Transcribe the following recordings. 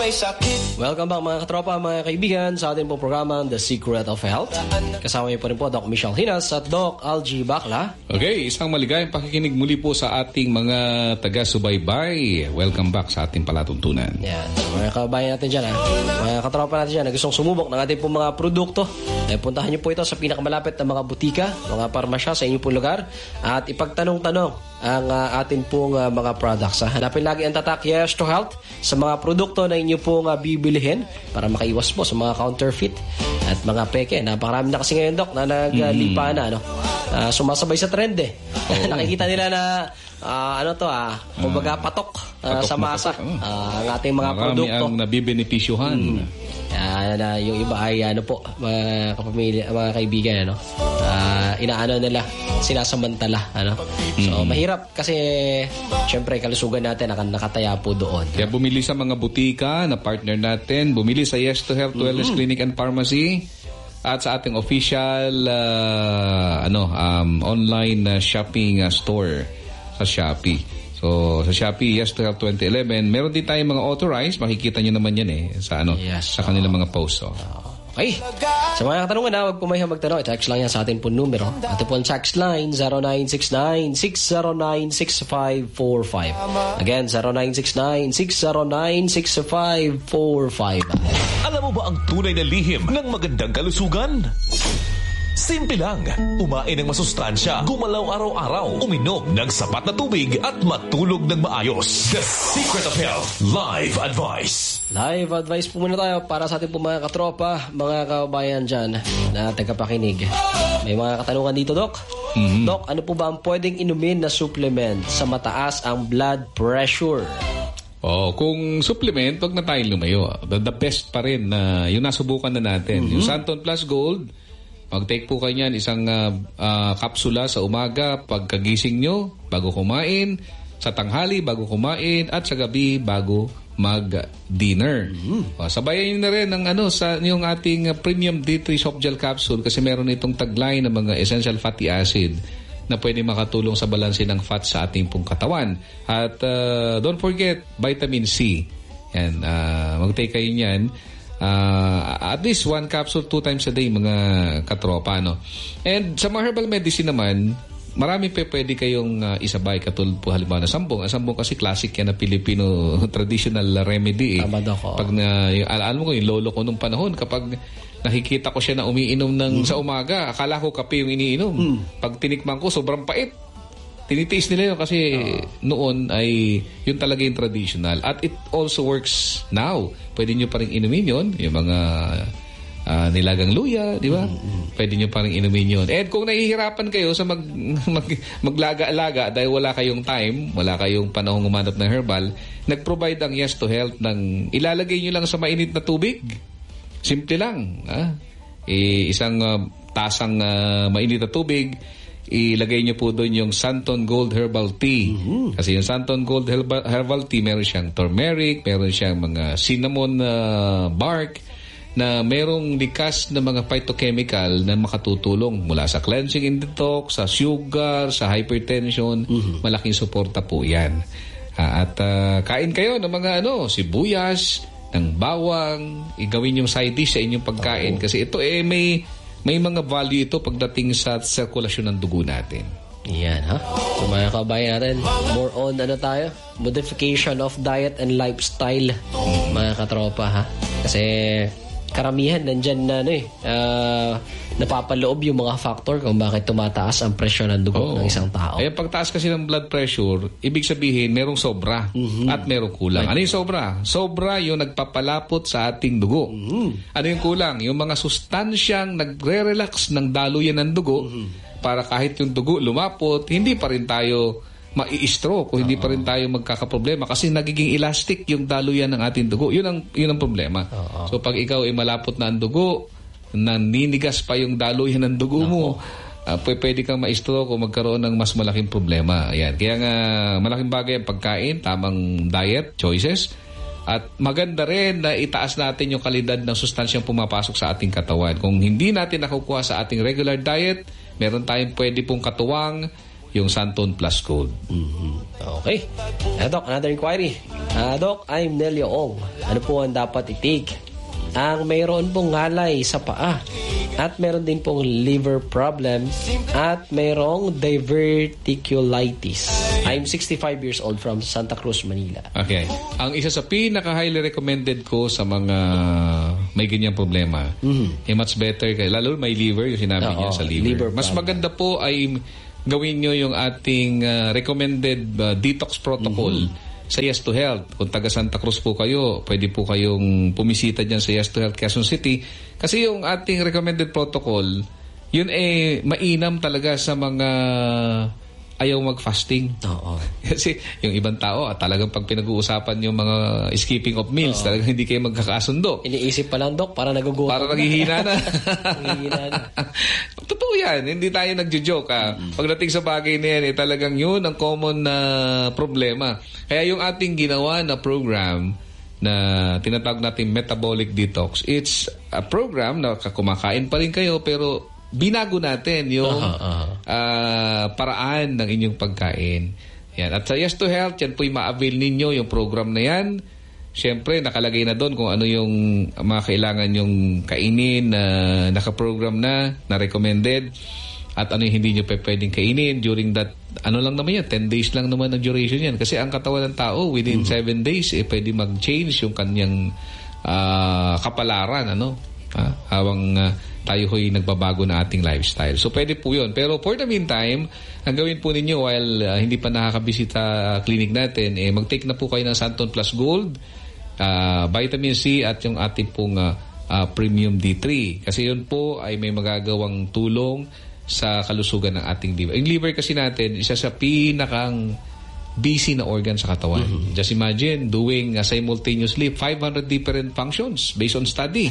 may sakit. Welcome back mga katropa, mga kaibigan sa ating pong programang The Secret of Health. Kasama niyo po rin po Doc Michelle Hinas at Doc Algie Bakla. Okay, isang maligayang pakikinig muli po sa ating mga taga-subaybay. Welcome back sa ating palatuntunan. Yan, so, mga kabayan natin dyan, mga katropa natin dyan na gustong sumubok ng ating pong mga produkto, puntahan niyo po ito sa pinakamalapit na mga butika, mga parmasya sa inyong pong lugar at ipagtanong-tanong ang atin pong mga products. Hanapin lagi ang tatak Yes to Health sa mga produkto na inyo pong bibilihin para makaiwas po sa mga counterfeit at mga peke. Napakarami na kasi ngayon, Doc, na naglipa na, sumasabay sa trend eh. Nakikita nila na kumbaga patok sa masa ang ating mga produkto. Marami ang nabibenepisyuhan. Yung iba ay mga kapamilya, mga kaibigan, inaano nila, sinasamantala, So mahirap kasi syempre kalusugan natin nakataya po doon. Kaya bumili sa mga butika na partner natin, bumili sa Yes to Health Wellness Clinic and Pharmacy at sa ating official online shopping store sa Shopee. So, sa Shopee, Yes to Health 2011, meron din tayong mga authorized. Makikita nyo naman yan sa sa kanilang mga posts. Okay. Sa mga katanungan huwag po mayang magtanong. Text lang yan sa atin po numero. Ito po ang text line 0969-609-6545. Again, 0969-609-6545. Alam mo ba ang tunay na lihim ng magandang kalusugan? Simple lang. Umain ng masustansya, gumalaw araw-araw, uminom ng sapat na tubig at matulog ng maayos. The Secret of Health Live Advice. Live advice po muna tayo para sa ating po mga katropa, mga kababayan dyan na tagapakinig. May mga katanungan dito, Doc. Doc, ano po ba ang pwedeng inumin na supplement sa mataas ang blood pressure? Kung supplement, wag na tayong lumayo. The best pa rin na yung nasubukan na natin. Yung Santon Plus Gold, mag-take po kayo niyan isang kapsula sa umaga pagkagising nyo, bago kumain, sa tanghali bago kumain, at sa gabi bago mag-dinner. Sabayan nyo na rin ng yung ating premium D3 soft gel capsule kasi meron itong tagline ng mga essential fatty acid na pwede makatulong sa balanse ng fat sa ating pong katawan. At don't forget, vitamin C. Yan, mag-take kayo niyan. At least 1 capsule 2 times a day, mga katropa, And sa mga herbal medicine naman, marami pwede kayong isabay, katulad po halimbawa na sambong. Ang sambong kasi classic yan na Filipino traditional remedy. Pag alam mo ko, yung lolo ko nung panahon, kapag nakikita ko siya na umiinom sa umaga, akala ko kape yung iniinom. Pag tinikman ko, sobrang pait. Tinitiis nila yun kasi noon ay yun talaga yung traditional. At it also works now. Pwede nyo pa rin inumin yun. Yung mga nilagang luya, di ba? Pwede nyo pa rin inumin yun. And kung nahihirapan kayo sa maglaga-alaga dahil wala kayong time, wala kayong panahong umanap ng herbal, nag-provide ang Yes to Health ng ilalagay nyo lang sa mainit na tubig. Simple lang. Isang tasang mainit na tubig, ilagay nyo po doon yung Santon Gold Herbal Tea. Kasi yung Santon Gold Herbal Tea, meron siyang turmeric, meron siyang mga cinnamon bark, na merong likas na mga phytochemical na makatutulong mula sa cleansing and detox, sa sugar, sa hypertension. Malaking suporta po yan. At kain kayo ng mga sibuyas, ng bawang, igawin yung side dish sa inyong pagkain. Kasi ito may mga value ito pagdating sa sirkulasyon ng dugo natin. Yan, So, mga kabayan natin, more on tayo? Modification of diet and lifestyle, mga katropa, Kasi karamihan nandyan na napapaloob yung mga factor kung bakit tumataas ang presyon ng dugo ng isang tao. Ay, pagtaas kasi ng blood pressure, ibig sabihin merong sobra at merong kulang. Ano yung sobra? Sobra yung nagpapalapot sa ating dugo. Ano yung kulang? Yung mga sustansyang nagre-relax ng daluyan ng dugo para kahit yung dugo lumapot, hindi pa rin tayo mai-stroke o hindi pa rin tayo magkakaproblema kasi nagiging elastic yung daluyan ng ating dugo. Yun ang problema. So pag ikaw ay malapot na ang dugo, naninigas pa yung daluyan ng dugo mo, pwede kang ma-stroke o magkaroon ng mas malaking problema. Ayan. Kaya nga malaking bagay ang pagkain, tamang diet choices, at maganda rin na itaas natin yung kalidad ng sustansyang pumapasok sa ating katawan. Kung hindi natin nakukuha sa ating regular diet, meron tayong pwede pong katuwang yung Santon Plus Gold. Okay. Doc, another inquiry. Doc, I'm Nelio Ong. Ano po ang dapat i-take? Ang mayroon pong ngalay sa paa at meron din pong liver problem at mayroong diverticulitis. I'm 65 years old from Santa Cruz, Manila. Okay. Ang isa sa pinaka-highly recommended ko sa mga may ganyang problema, much better, lalo may liver, yung sinabi niya sa liver. Mas maganda po ay gawin nyo yung ating recommended detox protocol sa Yes to Health. Kung taga Santa Cruz po kayo, pwede po kayong pumisita dyan sa Yes to Health Quezon City. Kasi yung ating recommended protocol, yun mainam talaga sa mga ayaw mag-fasting. Kasi yung ibang tao, talagang pag pinag-uusapan yung mga skipping of meals, talagang hindi kayo magkakasundo. Iniisip pa lang, Dok, para nagugutom. Para naghihina na. Naghihina na. Totoo yan. Hindi tayo nagjo-joke. Pagdating sa bagay na yan, talagang yun ang common na problema. Kaya yung ating ginawa na program na tinatawag natin metabolic detox, it's a program na kumakain pa rin kayo pero binago natin yung paraan ng inyong pagkain. Yan. At sa Yes to Health, yan po'y ma-avail ninyo yung program na yan. Siyempre, nakalagay na doon kung ano yung mga kailangan yung kainin na nakaprogram na recommended at ano yung hindi nyo pwedeng kainin during that, ano lang naman yan, 10 days lang naman ang duration yan. Kasi ang katawan ng tao, within 7 days, pwede mag-change yung kanyang kapalaran, habang tayo ho'y nagbabago na ating lifestyle. So, pwede po yun. Pero for the meantime, ang gawin po ninyo while hindi pa nakakabisita clinic natin, mag-take na po kayo ng Santon Plus Gold, vitamin C at yung ating pong Premium D3. Kasi yun po ay may magagawang tulong sa kalusugan ng ating liver. Yung liver kasi natin, isa sa pinakang busy na organ sa katawan. Just imagine doing simultaneously 500 different functions based on study.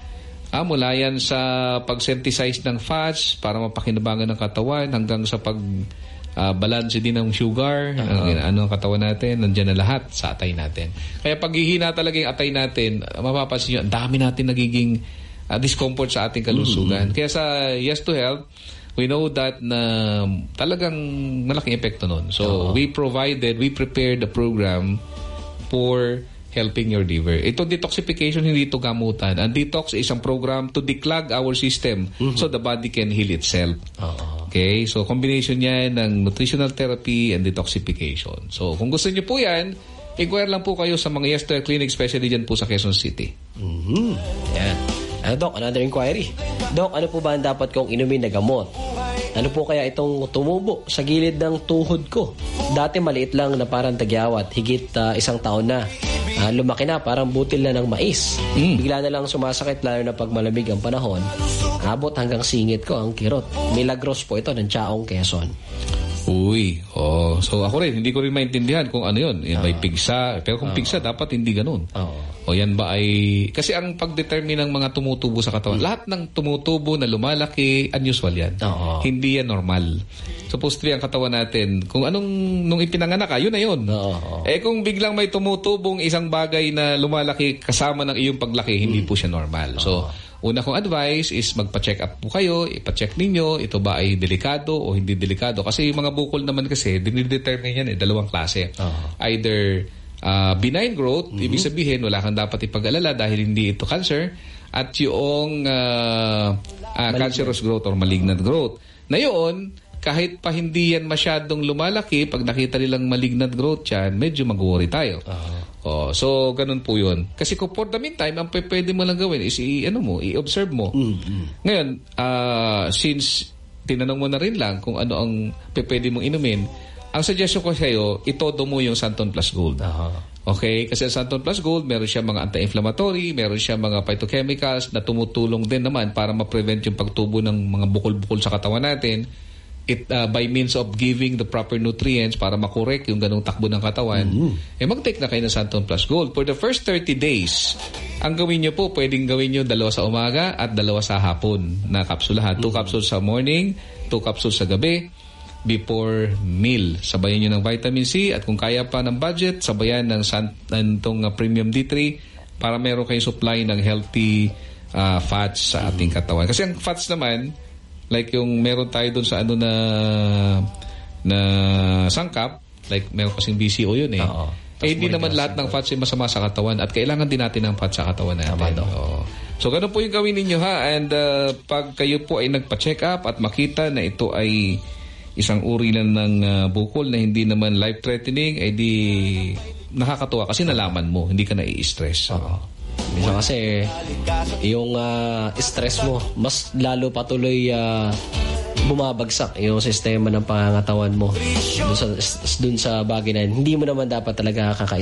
Mula yan sa pag-synthesize ng fats para mapakinabangan ng katawan hanggang sa pag-balance din ng sugar. Ano ang katawan natin, nandiyan na lahat sa atay natin. Kaya pag hihina talaga yung atay natin, mapapansin nyo, ang dami natin nagiging discomfort sa ating kalusugan. Kaya sa Yes to Health, we know that na talagang malaking epekto nun. So, we prepared the program for helping your liver. Ito detoxification, hindi ito gamutan. Ang detox is isang program to declog our system so the body can heal itself. Okay? So, combination yan ng nutritional therapy and detoxification. So, kung gusto niyo po yan, inquire lang po kayo sa mga Yes to Health Clinic, especially dyan po sa Quezon City. Yan. Doc, another inquiry. Doc, ano po ba ang dapat kong inumin na gamot? Ano po kaya itong tumubo sa gilid ng tuhod ko? Dati maliit lang na parang tagyawat, higit isang taon na. Lumaki na, parang butil na ng mais. Bigla na lang sumasakit, lalo na pag malamig ang panahon. Abot hanggang singit ko ang kirot. Milagros po ito ng Chaong, Quezon. So ako rin, hindi ko rin maintindihan kung ano yun. Yan ba'y pigsa? Pero kung pigsa, dapat hindi ganun. O yan ba ay... Kasi ang pag-determine ng mga tumutubo sa katawan, lahat ng tumutubo na lumalaki, unusual yan. Hindi yan normal. Supposedly ang katawan natin, kung nung ipinanganak ka, yun na yun. Kung biglang may tumutubong isang bagay na lumalaki kasama ng iyong paglaki, hindi po siya normal. So, una kong advice is magpa-check up po kayo, ipa-check ninyo, ito ba ay delikado o hindi delikado. Kasi yung mga bukol naman kasi, dinidetermine yan dalawang klase. Either benign growth, ibig sabihin wala kang dapat ipag-alala dahil hindi ito cancer, at yung cancerous growth or malignant growth. Na yun, kahit pa hindi yan masyadong lumalaki, pag nakita nilang malignant growth yan, medyo mag-worry tayo. So, ganun po yun. Kasi kung for the meantime, ang pwede mo lang gawin is i-observe mo. Ngayon, since tinanong mo na rin lang kung ano ang pwede mong inumin, ang suggestion ko sa iyo, itodo mo yung Santon Plus Gold. Okay? Kasi ang Santon Plus Gold, meron siya mga anti-inflammatory, meron siya mga phytochemicals na tumutulong din naman para ma-prevent yung pagtubo ng mga bukol-bukol sa katawan natin. By means of giving the proper nutrients para makorek yung ganong takbo ng katawan, mag-take na kayo ng Santon Plus Gold. For the first 30 days, ang gawin nyo po, pwedeng gawin nyo 2 sa umaga at 2 sa hapon na kapsulahan. 2 capsules sa morning, 2 capsules sa gabi, before meal. Sabayan nyo ng vitamin C at kung kaya pa ng budget, sabayan ng Premium D3 para meron kayong supply ng healthy fats sa ating katawan. Kasi ang fats naman, like yung meron tayo doon sa na sangkap, like meron kasing BCO yun eh. Oo. Hindi naman lahat ng fats ay masama sa katawan at kailangan din natin ng fats sa katawan natin. Oo. So, ganun po yung gawin ninyo ha. And pag kayo po ay nagpa-check up at makita na ito ay isang uri lang ng bukol na hindi naman life-threatening, ay di nakakatuwa kasi nalaman mo, hindi ka na-i-stress. Minsan kasi yung stress mo, mas lalo patuloy bumabagsak yung sistema ng pangangatawan mo dun sa bagay na hindi mo naman dapat talaga